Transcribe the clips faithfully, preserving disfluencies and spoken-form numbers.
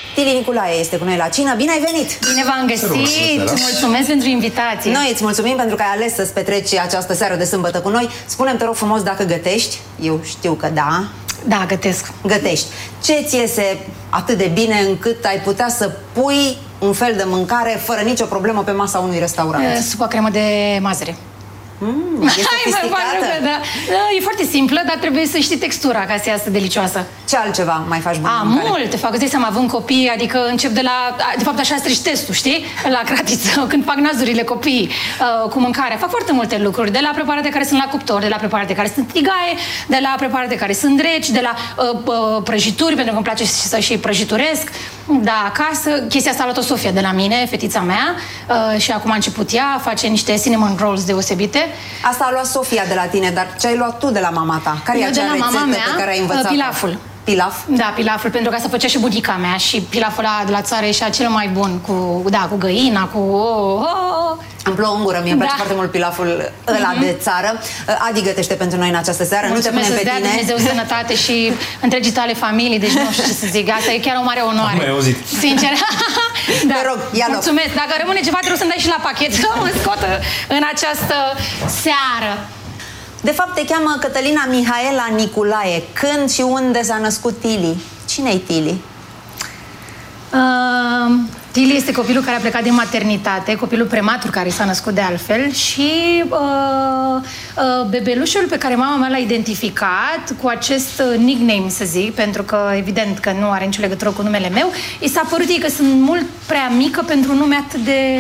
Tili Niculae este cu noi la cină. Bine ai venit! Bine v-am găsit! Mulțumesc pentru invitație! Noi îți mulțumim pentru că ai ales să-ți petreci această seară de sâmbătă cu noi. Spune-mi, te rog frumos, dacă gătești. Eu știu că da. Da, gătesc. Gătești. Ce ți iese atât de bine încât ai putea să pui un fel de mâncare fără nicio problemă pe masa unui restaurant? E, supa cremă de mazăre. Mm, e sofisticată. Da. Da, e foarte simplă, dar trebuie să știi textura ca să iasă delicioasă. Ce altceva mai faci bun? A, multe fac, îți dai seama, având copii, adică încep de la... De fapt, așa strici testul, știi? La cratiță, când fac nazurile copiii uh, cu mâncarea. Fac foarte multe lucruri, de la preparate care sunt la cuptor, de la preparate care sunt tigaie, de la preparate care sunt reci, de la uh, uh, prăjituri, pentru că îmi place să și prăjituresc. Da, acasă, chestia asta a luat-o Sofia de la mine, fetița mea, uh, și acum a început ea, face niște cinnamon rolls deosebite. Asta a luat Sofia de la tine, dar ce ai luat tu de la mama ta? Care e acea rețetă mea, pe care ai învățat? Pilaful. Pilaf? Da, pilaful, pentru că asta făcea și bunica mea și pilaful ăla de la țară ieșea cel mai bun, cu, da, cu găina, cu... Oh, oh. Îmi plouă în gură, mie îmi place da. foarte mult pilaful ăla mm-hmm. de țară. Adi gătește pentru noi în această seară. Mulțumesc, nu te punem pe tine. Dumnezeu sănătate și întregii tale familii, deci nu știu ce să zic, asta e chiar o mare onoare. Am mai auzit. Sincer. Da. Te rog, ia loc. Mulțumesc. Dacă rămâne ceva, trebuie să-mi dai și la pachet, să mă scotă în această seară. De fapt, te cheamă Cătălina Mihaela Niculae. Când și unde s-a născut Tili? Cine-i Tili? Uh, Tili este copilul care a plecat din maternitate, copilul prematur care s-a născut de altfel și uh, uh, bebelușul pe care mama mea l-a identificat cu acest nickname, să zic, pentru că evident că nu are nicio legătură cu numele meu, i s-a părut ei că sunt mult prea mică pentru un nume atât de...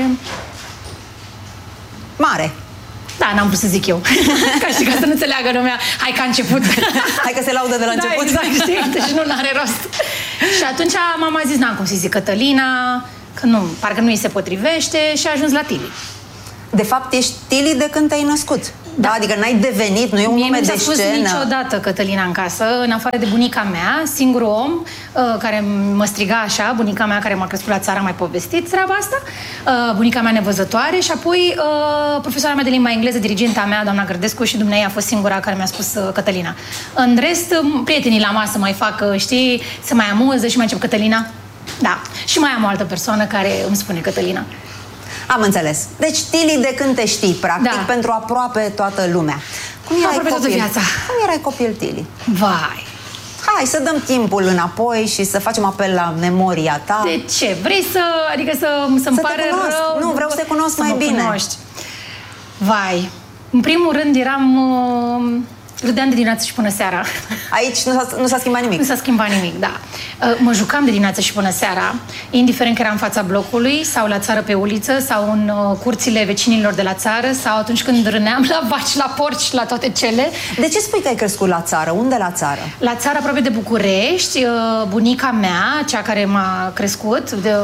mare. Da, n-am vrut să zic eu. Ca și ca să nu înțeleagă lumea. Hai că a început. Hai că se laudă de la început. Da, exact, știi? Deci nu are rost. Și atunci mama a zis, n-am cum să zic Cătălina, că nu, parcă nu îi se potrivește și a ajuns la Tili. De fapt, ești Tili de când te-ai născut. Da. Da, adică n-ai devenit, nu e un Mie nume de scenă. Nu mi s-a spus niciodată Cătălina în casă, în afară de bunica mea, singurul om uh, care mă striga așa, bunica mea care m-a crescut la țară, a mai povestit treaba asta, uh, bunica mea nevăzătoare și apoi uh, profesoara mea de limba engleză, diriginta mea, doamna Gărdescu, și dumneavoastră a fost singura care mi-a spus uh, Cătălina. În rest, uh, prietenii la masă mai fac, uh, știi, se mai amuză și mai încep Cătălina. Da, și mai am o altă persoană care îmi spune Cătălina. Am înțeles. Deci Tili de când te știi, practic, da. pentru aproape toată lumea. Cum erai aproape copil? toată viața. Cum erai copil, Tili? Vai! Hai să dăm timpul înapoi și să facem apel la memoria ta. De ce? Vrei să... adică să, să-mi să pare rău? Nu, vreau să te cunosc mai bine. Cunoști. Vai! În primul rând eram... Uh... Râdeam de dimineață și până seara. Aici nu s-a schimbat nimic? Nu s-a schimbat nimic, da. Mă jucam de dimineață și până seara, indiferent că eram în fața blocului, sau la țară pe uliță, sau în curțile vecinilor de la țară, sau atunci când râneam la vaci, la porci, la toate cele. De ce spui că ai crescut la țară? Unde la țară? La țară, aproape de București. Bunica mea, cea care m-a crescut, de,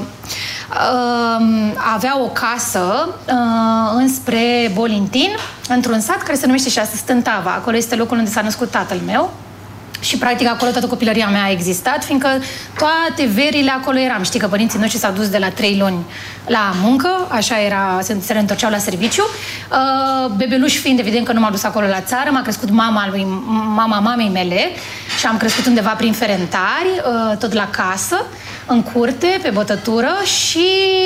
avea o casă înspre Bolintin, într-un sat care se numește și astăzi Stântava. Acolo este locul unde s-a născut tatăl meu și practic acolo toată copilăria mea a existat, fiindcă toate verile acolo eram. Știi că părinții noștri s-au dus de la trei luni la muncă, așa era, se, se reîntorceau la serviciu. Uh, bebeluș fiind, evident că nu m-a dus acolo la țară, m-a crescut mama lui, mama mamei mele și am crescut undeva prin Ferentari, uh, tot la casă, în curte, pe bătătură și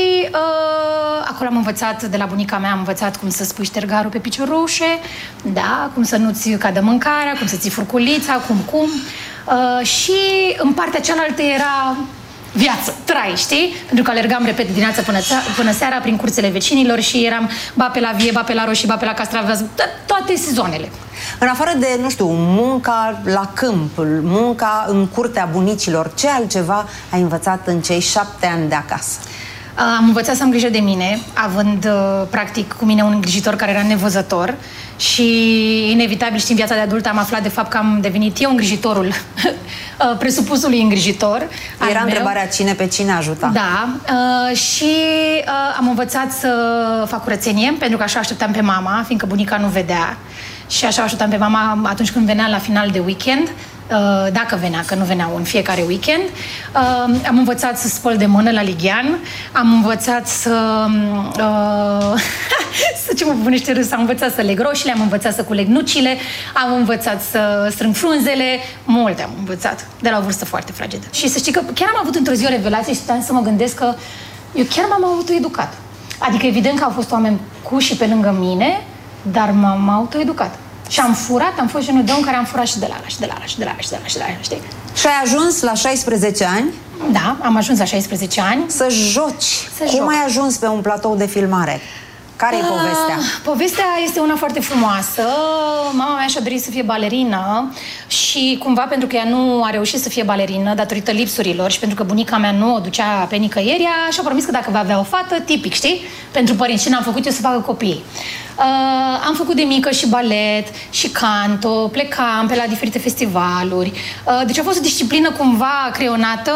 uh, acolo am învățat, de la bunica mea am învățat cum să spui ștergarul pe piciorușe, da, cum să nu-ți cadă mâncarea, cum să ții furculița, cum, cum. Uh, și în partea cealaltă era viață, trai, știi? Pentru că alergam, repet, dimineața până, până seara prin curțele vecinilor și eram ba pe la vie, ba pe la roșii, ba pe la castravează, toate sezoanele. În afară de, nu știu, munca la câmp, munca în curtea bunicilor, ce altceva ai învățat în cei șapte ani de acasă? Am învățat să am grijă de mine, având, practic, cu mine un îngrijitor care era nevăzător și, inevitabil, știi, în viața de adultă am aflat, de fapt, că am devenit eu îngrijitorul presupusului îngrijitor. Era întrebarea cine pe cine ajuta. Da, uh, și uh, am învățat să fac curățenie, pentru că așa așteptam pe mama, fiindcă bunica nu vedea. Și așa așteptam pe mama atunci când venea la final de weekend, uh, dacă venea, că nu veneau în fiecare weekend. Uh, am învățat să spăl de mână la lighean, am învățat să... Uh, Să ce mă bunește râs, am învățat să leg roșiile, am învățat să culeg nucile, am învățat să strâng frunzele, multe am învățat, de la o vârstă foarte fragedă. Și să știi că chiar am avut într-o zi o revelație și stăteam să mă gândesc că eu chiar m-am autoeducat. Adică evident că au fost oameni cu și pe lângă mine, dar m-am autoeducat. Și am furat, am fost genul de om care am furat și de la ala, și de la ala, și de la ala, și de la ala, și de la ala, știi? Și ai ajuns la șaisprezece ani? Da, am ajuns la șaisprezece ani. Să joci. Să Cum joc. ai ajuns pe un platou de filmare? Care e Ah, povestea? Povestea este una foarte frumoasă. Mama mea și-a dorit să fie balerină și cumva pentru că ea nu a reușit să fie balerină datorită lipsurilor și pentru că bunica mea nu o ducea pe nicăieri, ea și-a promis că dacă va avea o fată, tipic, știi? Pentru părinți. Și n-am făcut eu să facă copii. Uh, am făcut de mică și balet și canto, plecam pe la diferite festivaluri. Uh, deci a fost o disciplină cumva creionată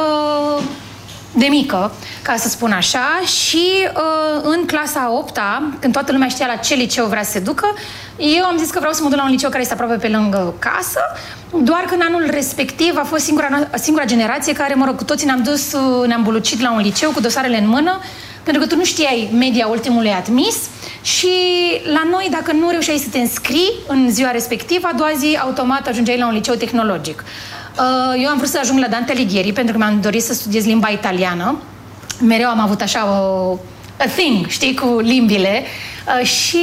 de mică, ca să spun așa, și uh, în clasa a opta, când toată lumea știa la ce liceu vrea să se ducă, eu am zis că vreau să mă duc la un liceu care este aproape pe lângă casă, doar că în anul respectiv a fost singura, singura generație care, mă rog, cu toții ne-am dus, ne-am bulucit la un liceu cu dosarele în mână, pentru că tu nu știai media ultimului admis și la noi, dacă nu reușeai să te înscrii în ziua respectivă, a doua zi automat ajungeai la un liceu tehnologic. Eu am vrut să ajung la Dante Alighieri pentru că mi-am dorit să studiez limba italiană. Mereu am avut așa o a thing, știi, cu limbile și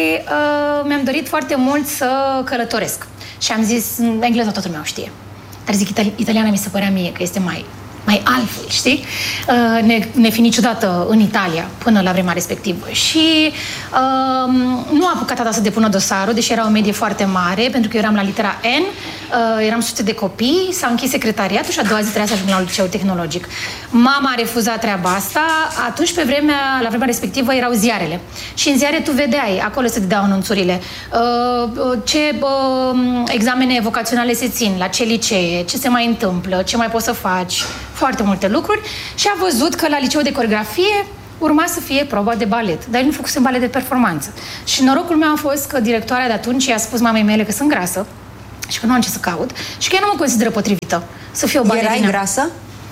uh, mi-am dorit foarte mult să călătoresc. Și am zis, engleza toată lumea o știe. Dar zic, itali- italiana mi se părea mie că este mai... mai altfel, știi? Uh, ne, ne fi niciodată în Italia până la vremea respectivă. Și uh, nu a apucat tata să depună dosarul, deși era o medie foarte mare, pentru că eu eram la litera N, uh, eram sute de copii, s-a închis secretariatul și a doua zi trebuia să ajung la un liceu tehnologic. Mama a refuzat treaba asta, atunci pe vremea, la vremea respectivă erau ziarele. Și în ziare tu vedeai, acolo se dădeau anunțurile, uh, ce uh, examene vocaționale se țin, la ce licee, ce se mai întâmplă, ce mai poți să faci, foarte multe lucruri, și a văzut că la liceu de coreografie urma să fie proba de balet, dar eu nu făcusem balet de performanță. Și norocul meu a fost că directoarea de atunci i-a spus mamei mele că sunt grasă și că nu am ce să caut și că ea nu mă consideră potrivită să fiu o balerină. Erai grasă?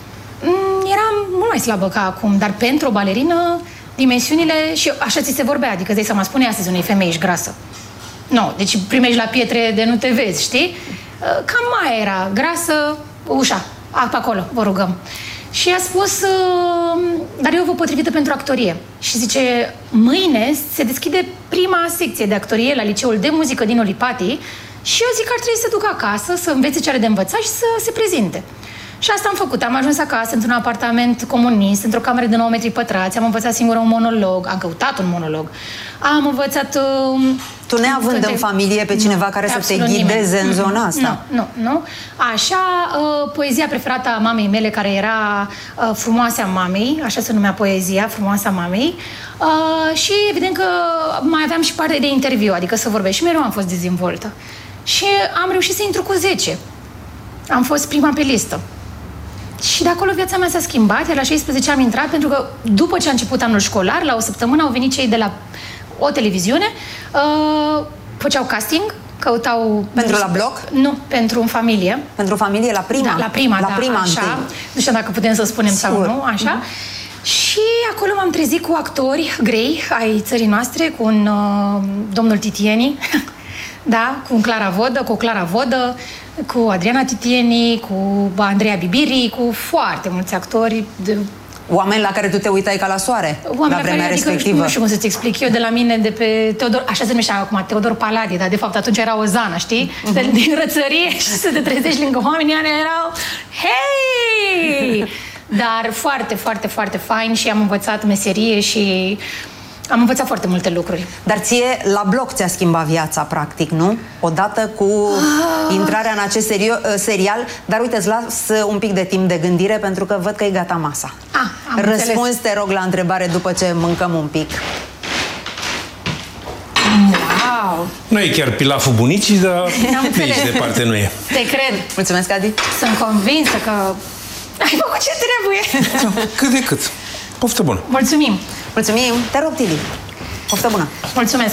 Mm, eram mult mai slabă ca acum, dar pentru o balerină, dimensiunile, și așa ți se vorbea, adică îți dai seama, spune astăzi unei femei, ești grasă. Nu, deci primești la pietre de nu te vezi, știi? Cam mai era, grasă, ușa, pe acolo, vă rugăm. Și a spus, dar eu vă potrivită pentru actorie. Și zice, mâine se deschide prima secție de actorie la Liceul de Muzică din Olipati și eu zic că ar trebui să duc acasă, să învețe ce are de învățat și să se prezinte. Și asta am făcut. Am ajuns acasă într-un apartament comunist, într-o cameră de nouă metri pătrați, am învățat singur un monolog, am căutat un monolog, am învățat... Uh, tu neavând în familie pe cineva nu, care să te ghideze nimeni. În zona asta? Nu, nu, nu. Așa, uh, poezia preferată a mamei mele, care era uh, Frumoasa mamei, așa se numea poezia, Frumoasa mamei, uh, și evident că mai aveam și parte de interviu, adică să vorbesc, și mereu am fost dezvoltă. Și am reușit să intru cu zece. Am fost prima pe listă. Și de acolo viața mea s-a schimbat, iar la șaisprezece am intrat, pentru că după ce a început anul școlar, la o săptămână au venit cei de la o televiziune, uh, făceau casting, căutau... Pentru la bloc? Nu, pentru în familie. Pentru familie, la prima? Da, la prima, la da, prima așa. Întâi. Nu știu dacă putem să spunem Sigur. Sau nu, așa. Mm-hmm. Și acolo m-am trezit cu actori grei ai țării noastre, cu un uh, domnul Titieni, da, cu un Clara Vodă, cu o Clara Vodă, cu Adriana Titieni, cu Andreea Bibiri, cu foarte mulți actori. De... Oameni la care tu te uitai ca la soare, Oameni la vremea care, respectivă. Adică, nu știu cum să-ți explic eu, de la mine, de pe Teodor, așa se numește acum, Teodor Paladie, dar de fapt atunci era o zană, știi? Uh-huh. De, din rățărie și să te trezești lângă oamenii care erau hei! Dar foarte, foarte, foarte fain și am învățat meserie și am învățat foarte multe lucruri. Dar ție la bloc ți-a schimbat viața, practic, nu? Odată cu ah. intrarea în acest serio- serial. Dar uite, îți las un pic de timp de gândire, pentru că văd că e gata masa. Ah, am Răspunzi, te rog, la întrebare după ce mâncăm un pic. Wow! Nu e chiar pilaful bunicii, dar de aici departe nu e. Te cred. Mulțumesc, Adi. Sunt convinsă că ai făcut ce trebuie. Da, cât de cât. Poftă bună. Mulțumim. Mulțumim. Te rog, Tili. Poftă bună. Mulțumesc.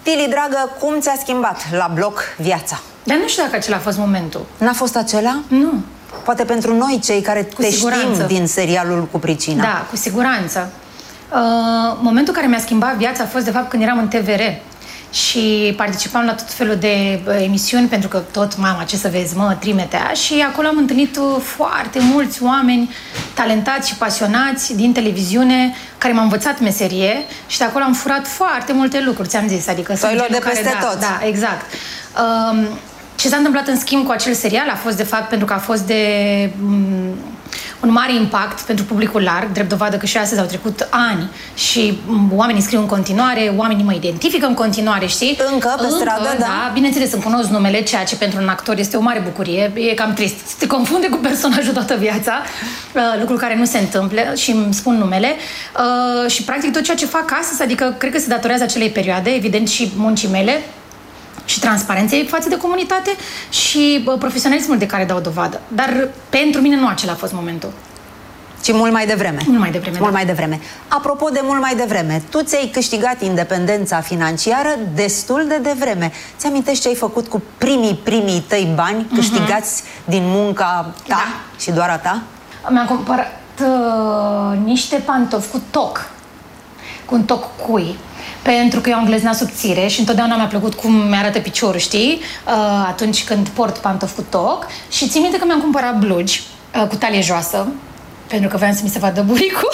Tili, dragă, cum ți-a schimbat la bloc viața? Dar nu știu dacă acela a fost momentul. N-a fost acela? Nu. Poate pentru noi, cei care Cu te siguranță. știm din serialul Cu pricina. Da, cu siguranță. Uh, momentul care mi-a schimbat viața a fost, de fapt, când eram în T V R și participam la tot felul de uh, emisiuni, pentru că tot, mama, ce să vezi, mă, trimetea, și acolo am întâlnit uh, foarte mulți oameni talentați și pasionați din televiziune, care m-au învățat meserie și de acolo am furat foarte multe lucruri, ți-am zis, adică sunt luat de peste care, da, tot. da, exact. Uh, ce s-a întâmplat în schimb cu acel serial a fost, de fapt, pentru că a fost de um, un mare impact pentru publicul larg, drept dovadă că și astăzi au trecut ani și oamenii scriu în continuare, oamenii mă identifică în continuare, știi? Încă, pe Încă, stradă, da. da. Bineînțeles, îmi cunosc numele, ceea ce pentru un actor este o mare bucurie, e cam trist. Te confunde cu personajul toată viața, lucru care nu se întâmplă și îmi spun numele și practic tot ceea ce fac astăzi, adică cred că se datorează acelei perioade, evident și muncii mele, și transparenței față de comunitate și bă, profesionalismul de care dau dovadă. Dar pentru mine nu acela a fost momentul. Ci mult mai devreme. Mult mai devreme, Mult da. mai devreme. Apropo de mult mai devreme, tu ți-ai câștigat independența financiară destul de devreme. Ți-amintești ce ai făcut cu primii, primii tăi bani uh-huh. câștigați din munca ta Da. și doar a ta? Mi-am cumpărat uh, niște pantofi cu toc. Cu un toc cui. Pentru că eu am glezna subțire și întotdeauna mi-a plăcut cum mi-arată piciorul, știi? Uh, atunci când port pantofi cu toc. Și țin minte că mi-am cumpărat blugi uh, cu talie joasă, pentru că voiam să mi se vadă buricul.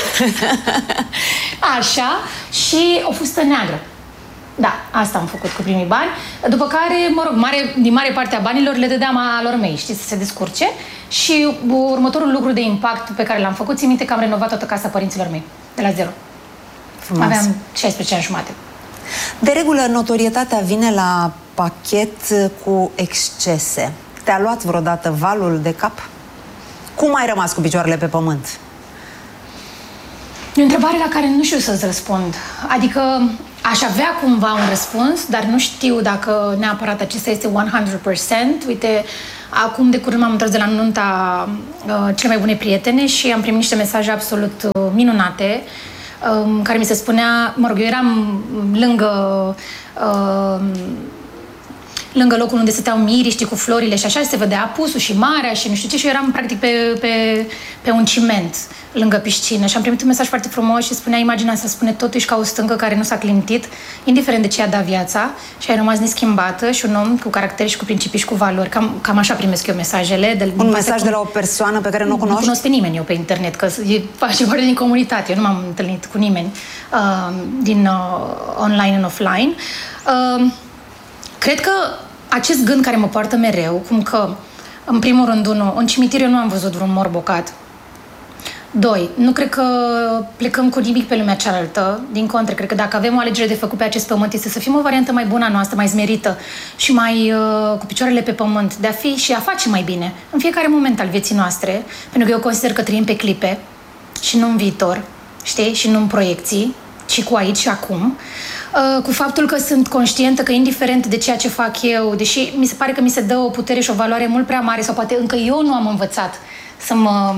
Așa. Și o fustă neagră. Da, asta am făcut cu primii bani. După care, mă rog, mare, din mare parte a banilor le dădeam alor mei, știi, să se descurce. Și următorul lucru de impact pe care l-am făcut, țin minte că am renovat toată casa părinților mei, de la zero. Frumos. Aveam șaisprezece ani jumate. De regulă, notorietatea vine la pachet cu excese. Te-a luat vreodată valul de cap? Cum ai rămas cu picioarele pe pământ? E o întrebare la care nu știu să-ți răspund. Adică aș avea cumva un răspuns, dar nu știu dacă neapărat acesta este o sută la sută. Uite, acum de curând m-am întors de la nunta uh, cele mai bune prietene și am primit niște mesaje absolut uh, minunate, um, care mi se spunea, mă rog, eu eram lângă uh, lângă locul unde stăteau miriștii cu florile și așa, se vedea apusul și marea și nu știu ce, și eu eram practic pe, pe, pe un ciment lângă piscină și am primit un mesaj foarte frumos și spunea: imaginea să spune totul ești ca o stâncă care nu s-a clintit, indiferent de ce a dat viața, și ai rămas neschimbată și un om cu caracter și cu principii și cu valori. Cam, cam așa primesc eu mesajele. De, un mesaj de la o persoană pe care nu o cunoști? Nu cunosc pe nimeni eu pe internet, că e, face parte din comunitate. Eu nu m-am întâlnit cu nimeni uh, din uh, online and offline. Uh, Cred că acest gând care mă poartă mereu, cum că, în primul rând, unu, în cimitir eu nu am văzut vreun mor bocat. Doi, nu cred că plecăm cu nimic pe lumea cealaltă. Din contră, cred că dacă avem o alegere de făcut pe acest pământ, este să fim o variantă mai bună a noastră, mai smerită și mai uh, cu picioarele pe pământ, de a fi și a face mai bine în fiecare moment al vieții noastre, pentru că eu consider că trăim pe clipe și nu în viitor, știi? Și nu în proiecții, ci cu aici și acum. Cu faptul că sunt conștientă că indiferent de ceea ce fac eu, deși mi se pare că mi se dă o putere și o valoare mult prea mare, sau poate încă eu nu am învățat să mă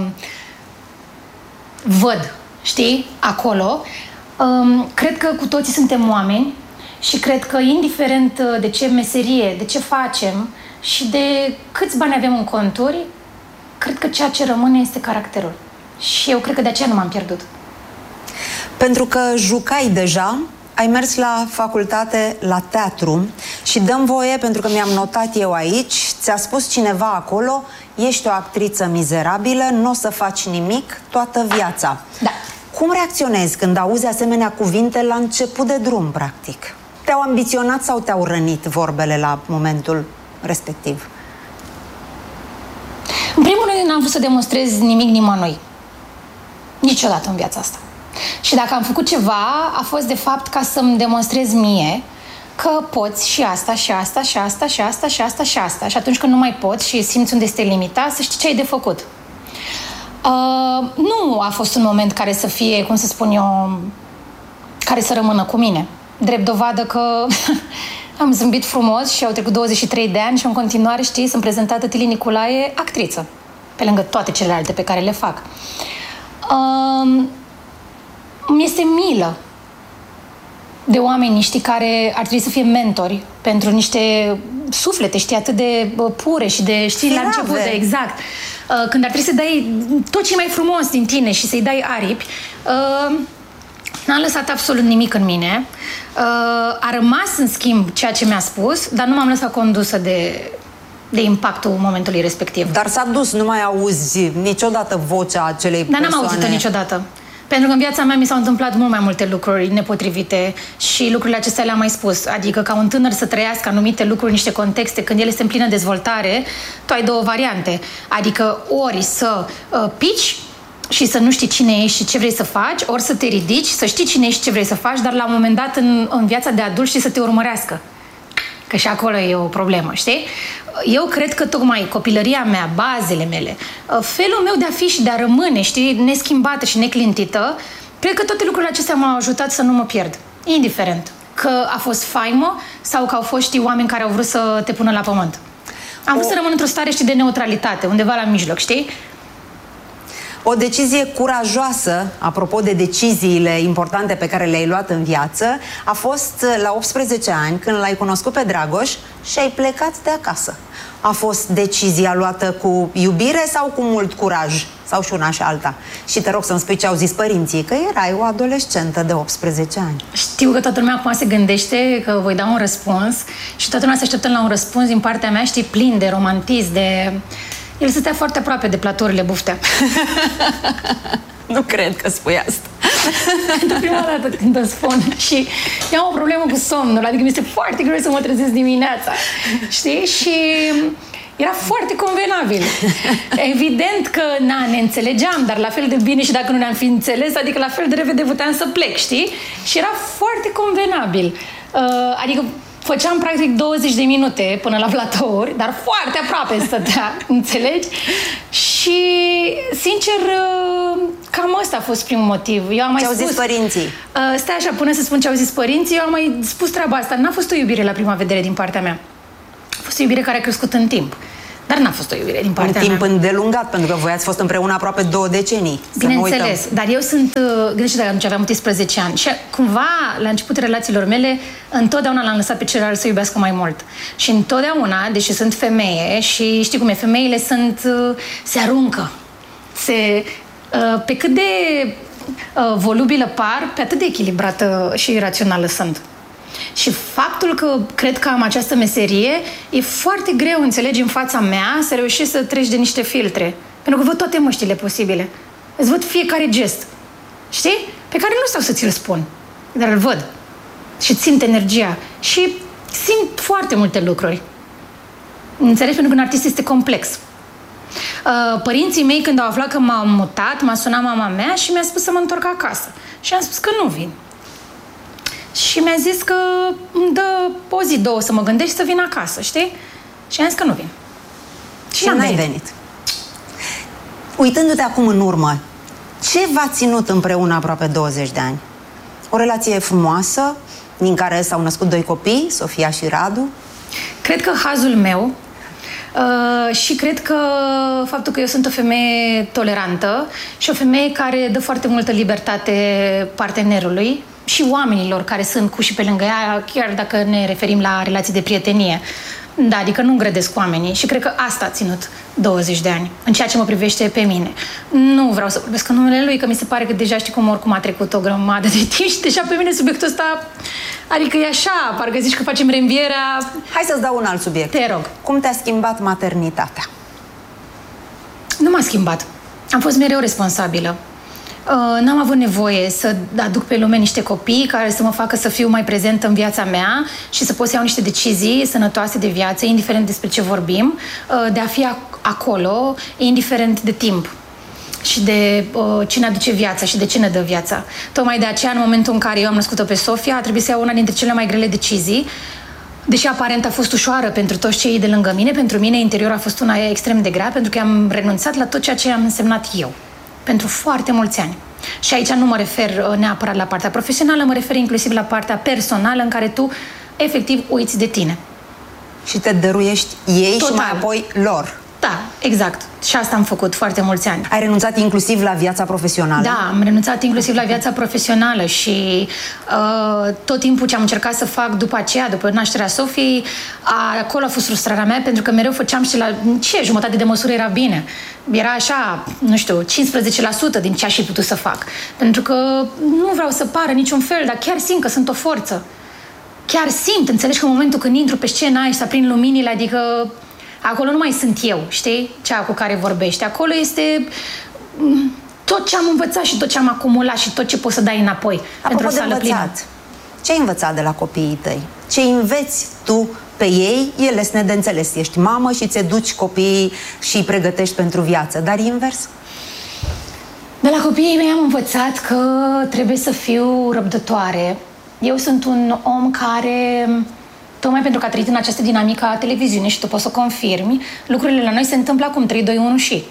văd, știi, acolo, cred că cu toții suntem oameni și cred că indiferent de ce meserie, de ce facem și de câți bani avem în conturi, cred că ceea ce rămâne este caracterul. Și eu cred că de aceea nu m-am pierdut. Pentru că jucai deja, ai mers la facultate, la teatru și dăm voie, pentru că mi-am notat eu aici, ți-a spus cineva acolo: ești o actriță mizerabilă, nu o să faci nimic toată viața. Da. Cum reacționezi când auzi asemenea cuvinte la început de drum, practic? Te-au ambiționat sau te-au rănit vorbele la momentul respectiv? În primul rând, n-am vrut să demonstrez nimic nimănui. Niciodată în viața asta. Și dacă am făcut ceva, a fost de fapt ca să-mi demonstrez mie că poți și asta, și asta, și asta, și asta, și asta, și asta. Și atunci când nu mai poți și simți unde este limita, să știi ce ai de făcut. Uh, nu a fost un moment care să fie, cum să spun eu, care să rămână cu mine. Drept dovadă că am zâmbit frumos și au trecut douăzeci și trei de ani și în continuare, știi, sunt prezentată Tili Nicolae, actriță, pe lângă toate celelalte pe care le fac. Uh, Mi-este milă de oameni, știi, care ar trebui să fie mentori pentru niște suflete, știi, atât de pure și de, știi, la început, de, exact. Când ar trebui să dai tot ce e mai frumos din tine și să-i dai aripi, n-a lăsat absolut nimic în mine. A rămas, în schimb, ceea ce mi-a spus, dar nu m-am lăsat condusă de, de impactul momentului respectiv. Dar s-a dus, nu mai auzi niciodată vocea acelei dar persoane? Dar n-am auzit-o niciodată. Pentru că în viața mea mi s-au întâmplat mult mai multe lucruri nepotrivite și lucrurile acestea le-am mai spus. Adică ca un tânăr să trăiască anumite lucruri, niște contexte, când el este în plină dezvoltare, tu ai două variante. Adică ori să uh, pici și să nu știi cine ești și ce vrei să faci, ori să te ridici, să știi cine ești și ce vrei să faci, dar la un moment dat în, în viața de adult știi să te urmărească. Că și acolo e o problemă, știi? Eu cred că tocmai copilăria mea, bazele mele, felul meu de a fi și de a rămâne, știi, neschimbată și neclintită, cred că toate lucrurile acestea m-au ajutat să nu mă pierd. Indiferent că a fost faimă sau că au fost, știi, oameni care au vrut să te pună la pământ. Am vrut o... să rămân într-o stare, știi, de neutralitate, undeva la mijloc, știi? O decizie curajoasă, apropo de deciziile importante pe care le-ai luat în viață, a fost la optsprezece ani, când l-ai cunoscut pe Dragoș și ai plecat de acasă. A fost decizia luată cu iubire sau cu mult curaj? Sau și una și alta? Și te rog să-mi spui ce au zis părinții, că erai o adolescentă de optsprezece ani. Știu că toată lumea acum se gândește că voi da un răspuns și toată lumea se așteptă la un răspuns din partea mea, știi, plin de romantism, de... El stătea foarte aproape de platourile Buftea. Nu cred că spui asta. Pentru prima dată când o spun. Și eu am o problemă cu somnul, adică mi este foarte greu să mă trezesc dimineața. Știi? Și era foarte convenabil. Evident că, na, ne înțelegeam, dar la fel de bine și dacă nu ne-am fi înțeles, adică la fel de repede puteam să plec, știi? Și era foarte convenabil. Uh, adică făceam practic douăzeci de minute până la platouri, dar foarte aproape stătea, înțelegi? Și, sincer, cam ăsta a fost primul motiv. Eu am mai ce spus, au zis părinții? Stai așa, până să spun ce au zis părinții, eu am mai spus treaba asta. N-a fost o iubire la prima vedere din partea mea. A fost o iubire care a crescut în timp. Dar n-a fost o iubire din partea mea. În timp mea. îndelungat, pentru că voi ați fost împreună aproape două decenii. Bineînțeles, dar eu sunt, gândește dacă atunci aveam optsprezece ani și cumva, la începutul relațiilor mele, întotdeauna l-am lăsat pe celălalt să iubească mai mult. Și întotdeauna, deși sunt femeie și știi cum e, femeile sunt, se aruncă. Se, pe cât de volubilă par, pe atât de echilibrată și rațională sunt. Și faptul că cred că am această meserie, e foarte greu, înțelegi, în fața mea să reușești să treci de niște filtre. Pentru că văd toate măștile posibile. Îți văd fiecare gest. Știi? Pe care nu stau să ți-l spun. Dar îl văd. Și simt energia. Și simt foarte multe lucruri. Înțelegi? Pentru că un artist este complex. Părinții mei, când au aflat că m-am mutat, m-a sunat mama mea și mi-a spus să mă întorc acasă. Și am spus că nu vin. Și mi-a zis că îmi dă o zi, două să mă gândesc și să vin acasă, știi? Și am zis că nu vin. Și, și n-ai venit. Uitându-te acum în urmă, ce v-a ținut împreună aproape douăzeci de ani? O relație frumoasă, din care s-au născut doi copii, Sofia și Radu? Cred că hazul meu uh, și cred că faptul că eu sunt o femeie tolerantă și o femeie care dă foarte multă libertate partenerului și oamenilor care sunt cu și pe lângă ea, chiar dacă ne referim la relații de prietenie. Da, adică nu îngrădesc oamenii și cred că asta a ținut douăzeci de ani, în ceea ce mă privește pe mine. Nu vreau să vorbesc în numele lui, că mi se pare că deja știi cum oricum a trecut o grămadă de timp și deja pe mine subiectul ăsta, adică e așa, parcă zici că facem reînvierea. Hai să-ți dau un alt subiect. Te rog. Cum te-a schimbat maternitatea? Nu m-a schimbat. Am fost mereu responsabilă. Uh, n-am avut nevoie să aduc pe lume niște copii care să mă facă să fiu mai prezentă în viața mea și să pot să iau niște decizii sănătoase de viață, indiferent despre ce vorbim, uh, de a fi acolo, indiferent de timp și de uh, cine aduce viața și de ce ne dă viața. Tocmai de aceea, în momentul în care eu am născut-o pe Sofia, a trebuit să iau una dintre cele mai grele decizii, deși aparent a fost ușoară pentru toți cei de lângă mine, pentru mine interior a fost una extrem de grea, pentru că am renunțat la tot ceea ce am însemnat eu. Pentru foarte mulți ani. Și aici nu mă refer neapărat la partea profesională, mă refer inclusiv la partea personală în care tu efectiv uiți de tine. Și te dăruiești ei Total. Și mai apoi lor. Da, exact. Și asta am făcut foarte mulți ani. Ai renunțat inclusiv la viața profesională? Da, am renunțat inclusiv la viața profesională și uh, tot timpul ce am încercat să fac după aceea, după nașterea Sofiei, a, acolo a fost frustrarea mea, pentru că mereu făceam și la ce jumătate de măsură era bine. Era așa, nu știu, cincisprezece la sută din ce aș fi putut să fac. Pentru că nu vreau să pară niciun fel, dar chiar simt că sunt o forță. Chiar simt, înțelegi că în momentul când intru pe scenă și să aprind luminile, adică acolo nu mai sunt eu, știi? Cea cu care vorbești. Acolo este tot ce am învățat și tot ce am acumulat și tot ce poți să dai înapoi. Apropo pentru o sală de învățat, plină. Ce ai învățat de la copiii tăi? Ce înveți tu pe ei? Ele sunt de înțeles. Ești mamă și ți duci copiii și îi pregătești pentru viață. Dar invers? De la copiii mei am învățat că trebuie să fiu răbdătoare. Eu sunt un om care, tocmai pentru că a trăit în această dinamică a televiziunii și tu poți să confirmi, lucrurile la noi se întâmplă acum trei, doi, unu și.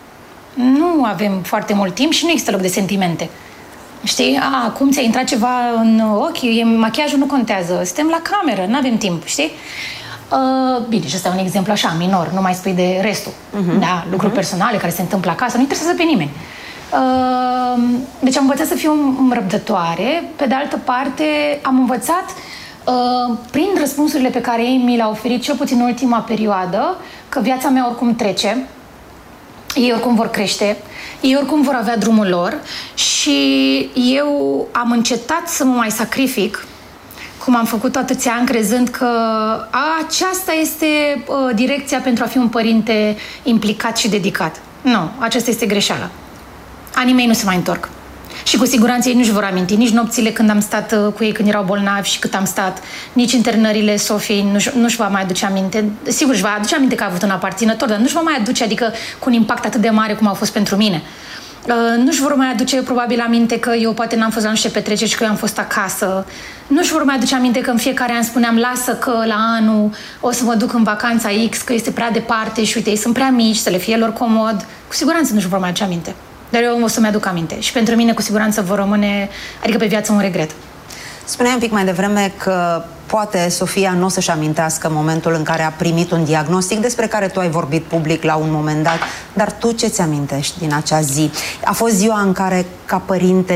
Nu avem foarte mult timp și nu există loc de sentimente. Știi? A, acum ți-a intrat ceva în ochi, e, machiajul nu contează, suntem la cameră, nu avem timp, știi? Uh, bine, și ăsta e un exemplu așa, minor, nu mai spui de restul. Uh-huh. Da? Lucruri uh-huh. personale care se întâmplă acasă, nu interesează pe nimeni. Uh, deci am învățat să fiu răbdătoare. Pe de altă parte, am învățat uh, prin răspunsurile pe care ei mi le-au oferit, cel puțin în ultima perioadă, că viața mea oricum trece, ei oricum vor crește, ei oricum vor avea drumul lor și eu am încetat să mă mai sacrific, cum am făcut atâția ani, crezând că a, aceasta este uh, direcția pentru a fi un părinte implicat și dedicat. Nu, aceasta este greșeala. Anii mei nu se mai întorc. Și cu siguranță ei nu-și vor aminti nici nopțile când am stat uh, cu ei când erau bolnavi și cât am stat, nici internările Sofiei nu-și, nu-și va mai aduce aminte. Sigur, își va aduce aminte că a avut un aparținător, dar nu-și va mai aduce, adică cu un impact atât de mare cum a fost pentru mine. Uh, nu-și vor mai aduce probabil aminte că eu poate n-am fost la niște petreceri și că eu am fost acasă. Nu-și vor mai aduce aminte că în fiecare an spuneam lasă că la anul o să mă duc în vacanța X, că este prea departe și uite, ei sunt prea mici, să le fie lor comod. Cu siguranță nu-și vor mai aduce aminte. Dar eu o să-mi aduc aminte. Și pentru mine, cu siguranță, vor rămâne, adică pe viață, un regret. Spuneai un pic mai devreme că poate Sofia nu o să-și amintească momentul în care a primit un diagnostic despre care tu ai vorbit public la un moment dat, dar tu ce-ți amintești din acea zi? A fost ziua în care, ca părinte,